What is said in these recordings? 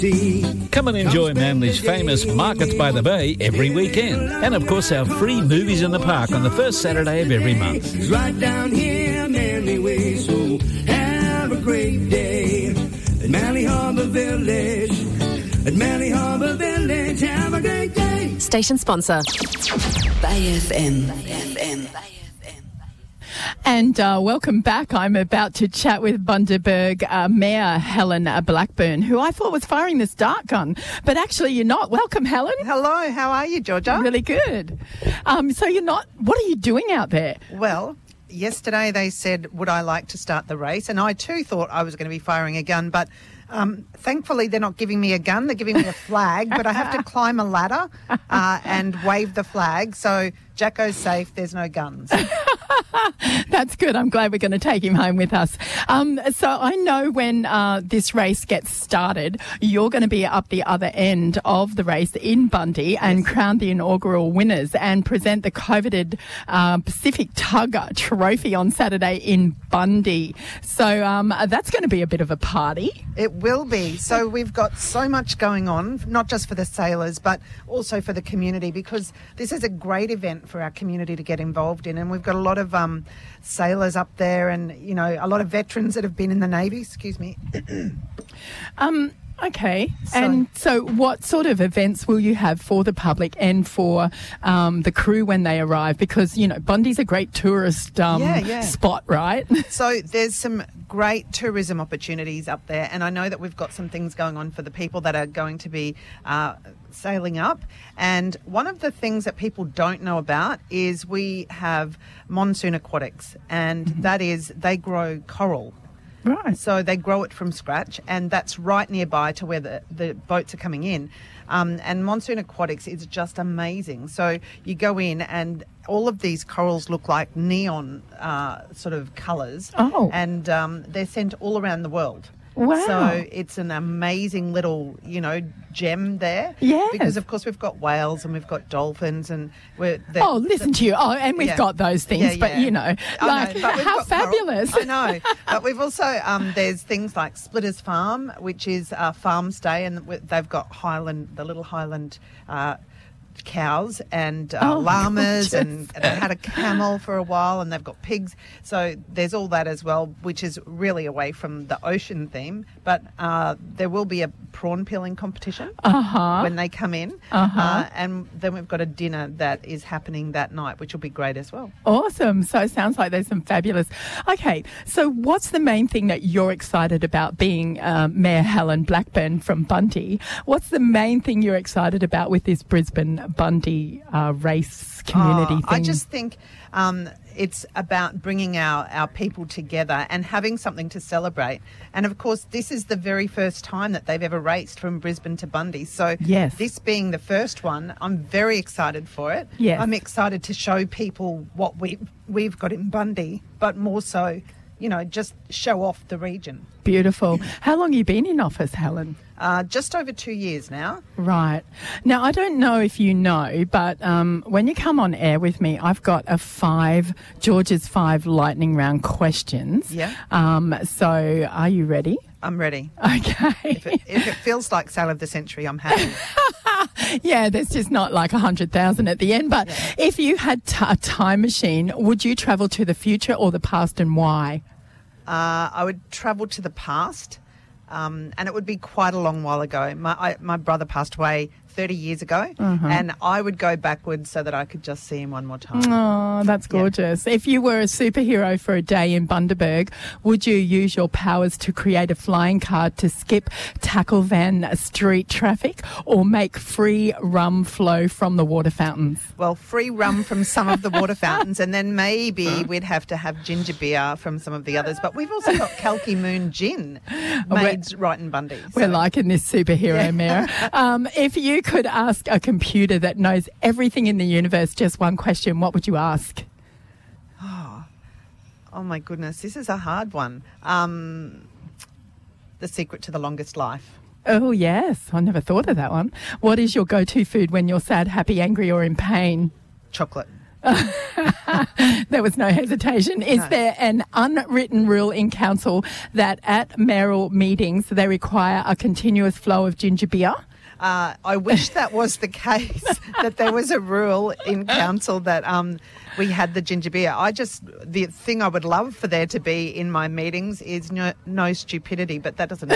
Come and enjoy Manly's famous Markets by the Bay every weekend. And, of course, our free movies in the park on the first Saturday of every month. It's right down here, Manly Way, so have a great day. At Manly Harbour Village, at Manly Harbour Village, have a great day. Station sponsor. Bay FM. And welcome back. I'm about to chat with Bundaberg Mayor Helen Blackburn, who I thought was firing this dart gun, but actually you're not. Welcome, Helen. Hello, how are you, Georgia? Really good. So you're not. What are you doing out there? Well, yesterday they said, would I like to start the race? And I too thought I was going to be firing a gun, but thankfully they're not giving me a gun, they're giving me a flag, but I have to climb a ladder and wave the flag. So Jacko's safe, there's no guns. That's good. I'm glad we're going to take him home with us. So I know when this race gets started, you're going to be up the other end of the race in Bundy and crown the inaugural winners and present the coveted Pacific Tug Trophy on Saturday in Bundy. So that's going to be a bit of a party. It will be. So we've got so much going on, not just for the sailors, but also for the community, because this is a great event for our community to get involved in. And we've got a lot of sailors up there and, you know, a lot of veterans that have been in the Navy. Excuse me. Okay. And so what sort of events will you have for the public and for the crew when they arrive? Because, you know, Bundy's a great tourist spot, right? So there's some great tourism opportunities up there, and I know that we've got some things going on for the people that are going to be sailing up. And one of the things that people don't know about is we have Monsoon Aquatics, and that is they grow coral. Right. So they grow it from scratch, and that's right nearby to where the boats are coming in. And Monsoon Aquatics is just amazing. So you go in and all of these corals look like neon sort of colours. Oh. And they're sent all around the world. Wow. So it's an amazing little, you know, gem there. Yes. Because, of course, we've got whales and we've got dolphins and listen to you. Oh, and we've got those things, but, you know, like, how fabulous. I know. But we've also, there's things like Splitters Farm, which is a farm stay, and they've got the little Highland cows and llamas, and they had a camel for a while, and they've got pigs. So there's all that as well, which is really away from the ocean theme. But there will be a prawn peeling competition when they come in. And then we've got a dinner that is happening that night, which will be great as well. Awesome. So it sounds like there's some fabulous. Okay, so what's the main thing that you're excited about being Mayor Helen Blackburn from Bundy? What's the main thing you're excited about with this Brisbane Bundy race community thing? I just think it's about bringing our people together and having something to celebrate. And, of course, this is the very first time that they've ever raced from Brisbane to Bundy. So this being the first one, I'm very excited for it. Yes. I'm excited to show people what we've got in Bundy, but more so, you know, just show off the region. Beautiful. How long have you been in office, Helen? Just over 2 years now. Right. Now, I don't know if you know, but when you come on air with me, I've got George's 5 lightning round questions. Yeah. So are you ready? I'm ready. Okay. If it feels like Sale of the Century, I'm happy. Yeah, there's just not like 100,000 at the end. But if you had a time machine, would you travel to the future or the past, and why? I would travel to the past, and it would be quite a long while ago. My brother passed away 30 years ago, and I would go backwards so that I could just see him one more time. Oh, that's gorgeous. If you were a superhero for a day in Bundaberg, would you use your powers to create a flying car to skip tackle van street traffic or make free rum flow from the water fountains? Well, free rum from some of the water fountains, and then maybe we'd have to have ginger beer from some of the others. But we've also got Kalki Moon Gin made right in Bundy. We're liking this superhero, Mayor. If you could ask a computer that knows everything in the universe just one question, what would you ask? Oh my goodness, this is a hard one. The secret to the longest life. Oh, yes. I never thought of that one. What is your go-to food when you're sad, happy, angry or in pain? Chocolate. There was no hesitation. Is there an unwritten rule in council that at mayoral meetings they require a continuous flow of ginger beer? I wish that was the case, that there was a rule in council that we had the ginger beer. The thing I would love for there to be in my meetings is no stupidity, but that doesn't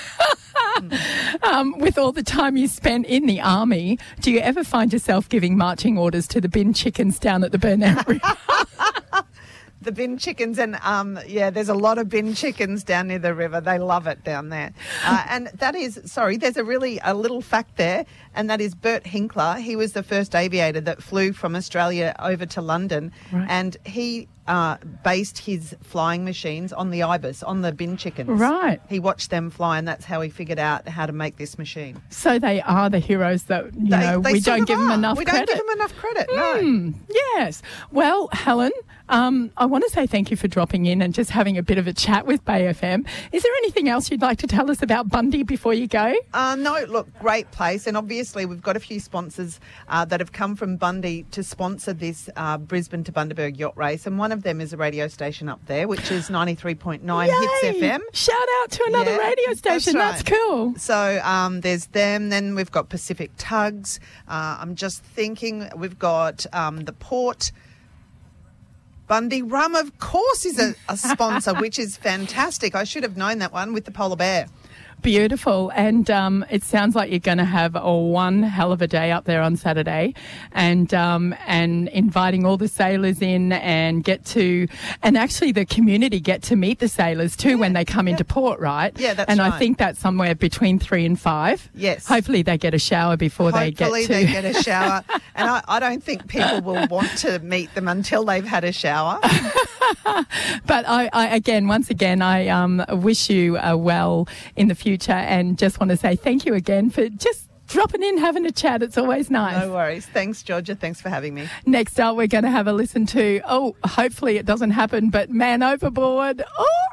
happen. With all the time you spent in the army, do you ever find yourself giving marching orders to the bin chickens down at the Burnout River? The bin chickens, and there's a lot of bin chickens down near the river. They love it down there. And that is, there's a little fact there, and that is Bert Hinkler. He was the first aviator that flew from Australia over to London, and he based his flying machines on the ibis, on the bin chickens. Right. He watched them fly, and that's how he figured out how to make this machine. So they are the heroes that, we don't give them enough credit. We don't give them enough credit, no. Yes. Well, Helen, I want to say thank you for dropping in and just having a bit of a chat with Bay FM. Is there anything else you'd like to tell us about Bundy before you go? No, look, great place. And obviously we've got a few sponsors that have come from Bundy to sponsor this Brisbane to Bundaberg yacht race. And one of them is a radio station up there, which is 93.9 Hits FM. Shout out to another radio station. That's cool. So there's them. Then we've got Pacific Tugs. I'm just thinking we've got the Port. Bundy Rum, of course, is a sponsor, which is fantastic. I should have known that one with the polar bear. Beautiful. And it sounds like you're going to have one hell of a day up there on Saturday, and inviting all the sailors in and actually the community get to meet the sailors too when they come into port, right? Yeah, that's right. And I think that's somewhere between 3 and 5. Yes. Hopefully they get a shower before they get a shower. And I don't think people will want to meet them until they've had a shower. But once again, I wish you well in the future, and just want to say thank you again for just dropping in, having a chat. It's always nice. No worries. Thanks, Georgia. Thanks for having me. Next up, we're going to have a listen to, hopefully it doesn't happen, but Man Overboard. Oh,